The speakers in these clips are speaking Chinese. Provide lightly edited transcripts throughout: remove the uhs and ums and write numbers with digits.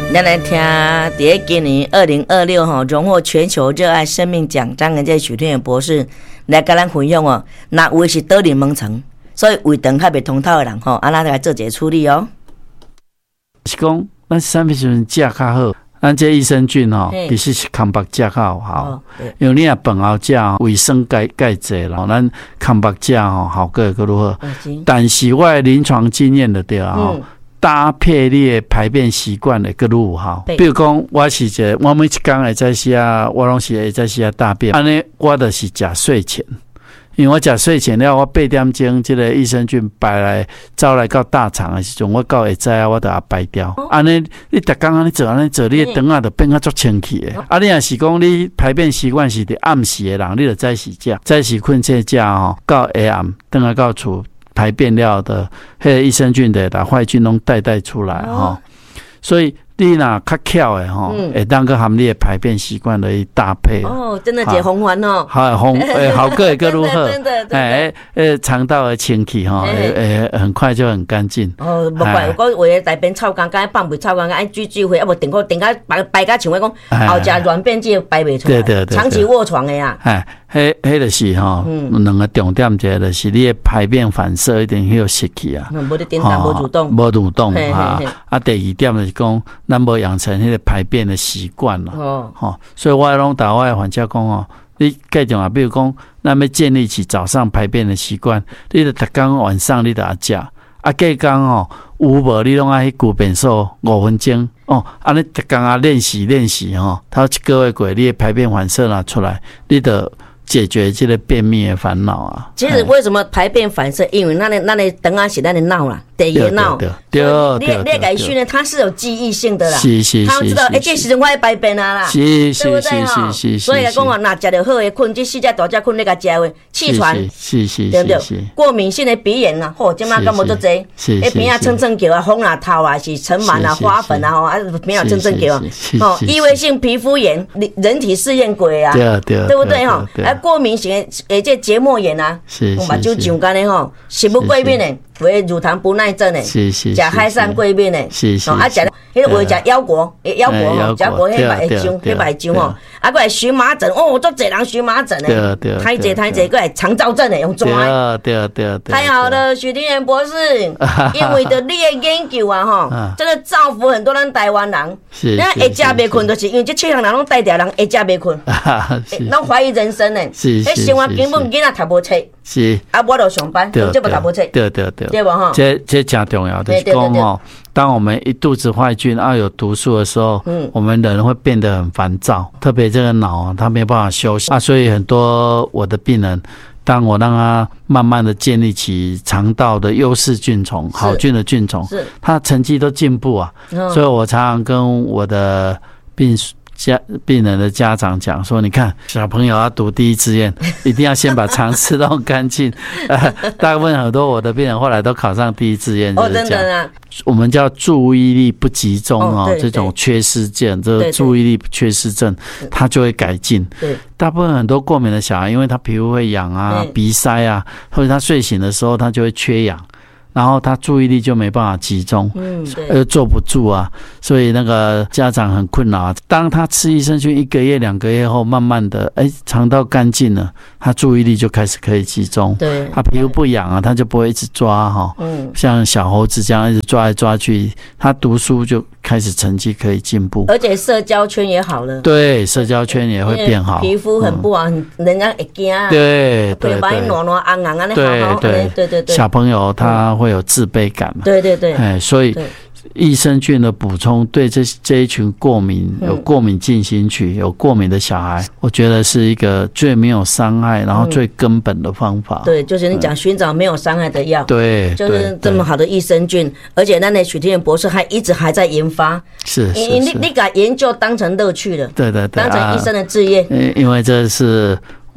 咱来听第今年2026吼荣获全球热爱生命奖章的这许天元博士来跟咱分享哦。那有的是倒柠檬橙，所以胃肠较袂通透的人吼，咱来做一个处理哦。 是讲咱产品时阵食较好，咱这益生菌吼，其实是空白食较好，因为你若饭后食维生钙济咯，咱空白食吼效果会如何？但是我的临床经验就对吼。搭配你的排便习惯的更有效。比如讲，我每一天会在写，我拢是会在写大便。安尼，我就是食睡前，因为我食睡前了，我8点钟这个益生菌走来到大肠的时阵，我到下早我就排掉。安尼，你逐工安尼做，你的肠啊就变啊足清气的。啊，你若是讲你排便习惯是伫暗时的人，你就早时食，早时困睡食吼，到下暗等下到厝。排便了的迄个益生菌的把坏菌拢带出来哈，所以你若较巧的吼，会当个含你的排便习惯来搭配哦，真的解红环哦， 好效果会更如何？肠道的清气吼，很快就很干净。 哦，无怪有个为大便臭干，放袂臭干，爱水回，啊无定甲排甲像我讲，后食软便剂排袂出来，对，长期卧床的呀。 迄就是吼，两个重点，一个就是你的排便反射一定要失去啊， 无你叮当无蠕动， 无蠕动哈。啊，第二点就是讲，咱无养成迄个排便的习惯了，所以我拢打我的患者讲哦，你计重啊，比如讲，咱要建立起早上排便的习惯，你就逐工晚上你就要食，啊，计工哦，有无你拢爱去顾便所5分钟哦，安尼逐工啊练习吼，头1个月过，你的排便反射拿出来，你就解决这个便秘的烦恼啊！ 其实为什么排便反射？因为那的肠啊是咱的脑啦，第一脑。对，你给训练，它是有记忆性的啦。是，他知道，这时阵我要排便啦，对不对哈？所以来讲啊，那食着好的困，这4只大只困你甲食的气喘，对不对？过敏性的鼻炎啊，嚯，今麦干无做这？边啊蹭蹭叫啊，红啊头啊，是尘螨啊、花粉啊，啊边啊蹭蹭叫啊，异位性皮肤炎，人体试验过啊，对不对哈？过敏型的这结膜炎啊，目睭上干的吼，食物过敏的，为乳糖不耐症的，食海产过敏的，啊食迄个为食腰果，迄白姜吼，啊过来荨麻疹，哦，足侪人荨麻疹的，太侪过来肠燥症的用抓的，太好了，许天元博士，因为的你的研究啊吼，真的造福很多咱台湾人，那会食袂困，就是因为这7项人拢带掉人会食袂困，拢怀疑人生呢。迄生活根本囡仔读无册，是啊，我就上班，这无读无册，对无吼？ 这真重要，就是讲吼，当我们一肚子坏菌有毒素的时候，我们人会变得很烦躁，特别这个脑他没办法休息啊，所以很多我的病人，当我让他慢慢的建立起肠道的优势菌丛、好菌的菌丛，他成绩都进步啊，所以我常常跟我的病人的家长讲说，你看小朋友要读第一志愿，一定要先把肠吃弄干净。大部分很多我的病人后来都考上第一志愿，就是这样。真的啊，我们叫注意力不集中这种缺失症，这个注意力缺失症，它就会改进。对，大部分很多过敏的小孩，因为他皮肤会痒啊、鼻塞啊，或者他睡醒的时候他就会缺氧。然后他注意力就没办法集中，坐不住啊，所以那个家长很困扰。当他吃益生菌1个月、2个月后，慢慢的，肠道干净了，他注意力就开始可以集中。对，他皮肤不痒啊，他就不会一直抓哈，像小猴子这样一直抓来抓去，他读书就开始成绩可以进步， 而且社交圈也好了。 对，社交圈也会变好。 皮肤很不好，人家会惊啊。对，把你暖暖红红啊，对， 小朋友他会有自卑感嘛？对，所以益生菌的补充对这一群过敏有过敏进行曲有过敏的小孩，我觉得是一个最没有伤害，然后最根本的方法。对， 就是你讲寻找没有伤害的药。 对， 就是这么好的益生菌，而且那许天元博士还一直还在研发。是，你把研究当成乐趣了。对，当成医生的志业。 因为这是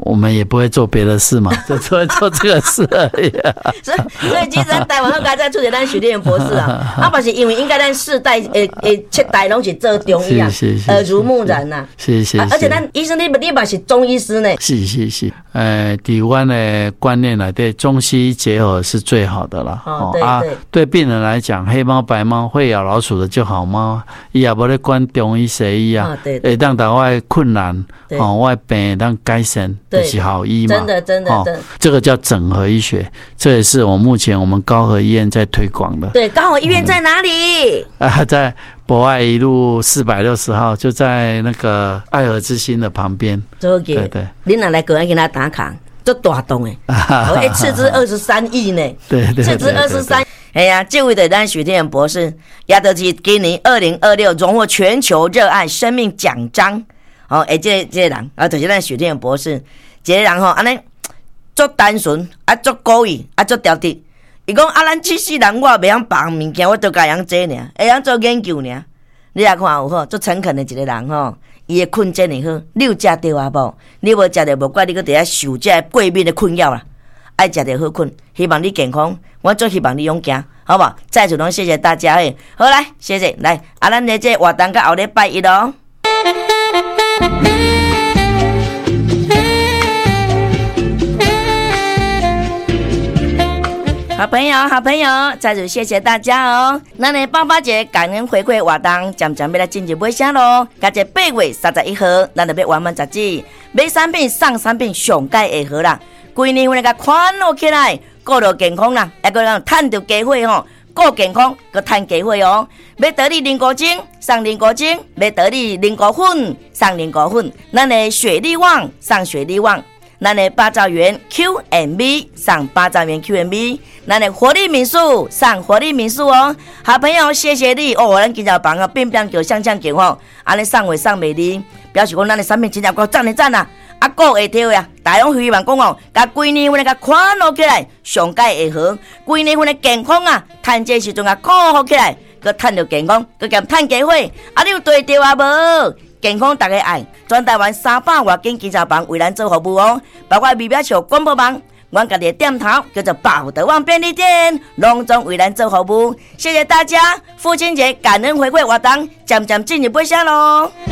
我们也不会做别的事嘛，就只会做这个事而已。 所以其实咱台湾好该再出现咱许立元博士啊，嘛是因为应该咱世代七代拢是做中医啊，耳濡目染呐。 是， 而且咱医生你嘛是中医师呢。是。 台湾的观念来对中西结合是最好的啦。对病人来讲，黑猫白猫会咬老鼠的就好猫，伊也无咧管中医西医啊，会当把我的困难我的病当改善，就是好医嘛。真的，这个叫整合医学，这也是目前我们高和医院在推广的。 对，高和医院在哪里？ 在博爱一路460号，就在那个爱河之心的旁边。对， 你哪来个人给他打卡？这大栋斥资23亿呢。对，斥资23。哎呀，这位的咱许立元博士，也就是今年2026荣获全球热爱生命奖章。这个人就是咱许立元博士。这个人安尼足单纯，足故意，足条直。伊讲咱7世人我袂晓放物件，我就家样做尔，会晓做研究尔。你来看有好，足诚恳的一个人伊的困真哩好，你有食到啊无？你无食到，无怪你搁伫遐受这过敏的困扰啦。爱食到好困，希望你健康，我最希望你勇敢，好不好？再次谢谢大家诶，好来，谢谢来，咱的这活动到后礼拜一咯。好朋友，再次谢谢大家哦。咱的爸爸节感恩回馈活动，渐渐要来进入尾声咯。加在8月31号，咱就要完满杂志，买产品送产品上界会好啦。规年份来个快乐起来，顾到健康啦，还个让赚到机会顾健康，个赚机会哦。要得你灵果精，送灵果精；要得你灵果粉，送灵果粉。咱的雪力旺，送雪力旺。咱的8兆元 Q&B 上8兆元 Q&B， 咱的活力民宿上活力民宿哦。好朋友，谢谢你哦！咱今朝房变叫向向叫安尼送话送美丽，表示讲咱的产品真正够赞的赞啊！个会跳呀，大家希望讲甲规年份个快乐起来，上界会好。规年份的健康趁这时阵靠好起来，佮趁到健康，佮兼趁机会。你有对着啊无？健康大家爱，全台湾300多间健身房为咱做服务哦，包括米表桥广播网，阮家己的店头叫做宝德旺便利店，隆重为咱做服务。谢谢大家，父亲节感恩回馈活动渐渐进入尾声咯。